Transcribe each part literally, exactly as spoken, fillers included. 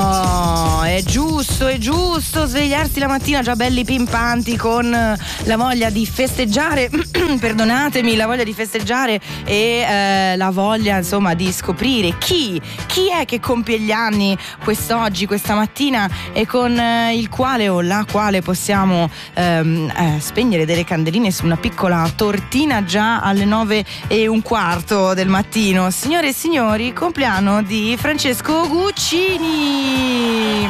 Oh, è giusto, è giusto svegliarsi la mattina già belli pimpanti con la voglia di festeggiare, perdonatemi, la voglia di festeggiare e eh, la voglia insomma di scoprire chi, chi è che compie gli anni quest'oggi, questa mattina e con eh, il quale o la quale possiamo ehm, eh, spegnere delle candeline su una piccola tortina già alle nove e un quarto del mattino. Signore e signori, compleanno di Francesco Guccini.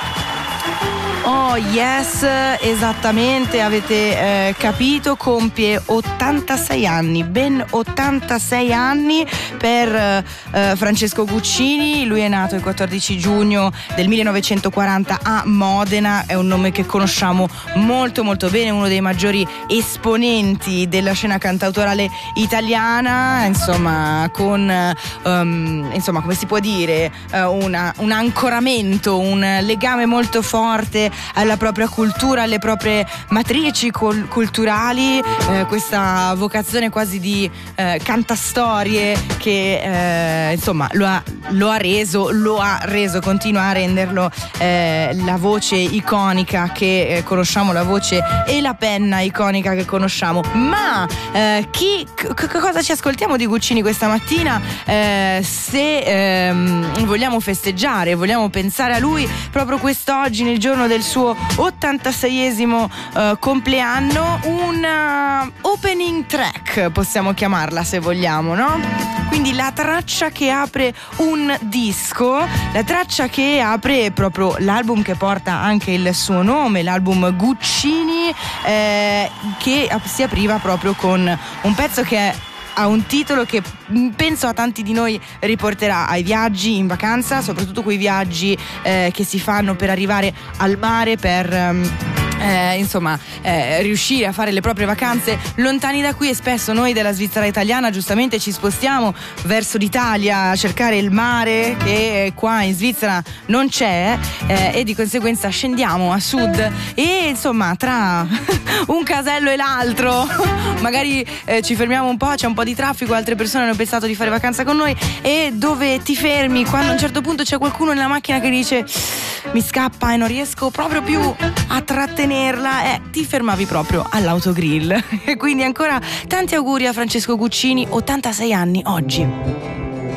Oh yes, esattamente, avete eh, capito, compie ottantasei anni, ben ottantasei anni per eh, Francesco Guccini. Lui è nato il quattordici giugno del millenovecentoquaranta a Modena, è un nome che conosciamo molto molto bene, uno dei maggiori esponenti della scena cantautorale italiana, insomma con um, insomma come si può dire uh, una, un ancoramento, un legame molto forte alla propria cultura, alle proprie matrici col- culturali, eh, questa vocazione quasi di eh, cantastorie che eh, insomma lo ha, lo ha reso, lo ha reso, continua a renderlo eh, la voce iconica che eh, conosciamo, la voce e la penna iconica che conosciamo. Ma eh, chi c- cosa ci ascoltiamo di Guccini questa mattina? Eh, se ehm, vogliamo festeggiare, vogliamo pensare a lui proprio quest'oggi nel giorno del suo ottantaseiesimo uh, compleanno, una opening track possiamo chiamarla se vogliamo, no? Quindi la traccia che apre un disco, la traccia che apre proprio l'album che porta anche il suo nome, l'album Guccini, eh, che si apriva proprio con un pezzo che è ha un titolo che penso a tanti di noi riporterà ai viaggi in vacanza, soprattutto quei viaggi eh, che si fanno per arrivare al mare, per um, eh, insomma eh, riuscire a fare le proprie vacanze lontani da qui, e spesso noi della Svizzera italiana giustamente ci spostiamo verso l'Italia a cercare il mare che qua in Svizzera non c'è, eh, e di conseguenza scendiamo a sud e insomma tra un casello e l'altro magari eh, ci fermiamo un po', c'è un po' di traffico, altre persone hanno pensato di fare vacanza con noi, e dove ti fermi quando a un certo punto c'è qualcuno nella macchina che dice mi scappa e non riesco proprio più a trattenerla, eh, ti fermavi proprio all'autogrill. E quindi ancora tanti auguri a Francesco Guccini, ottantasei anni oggi.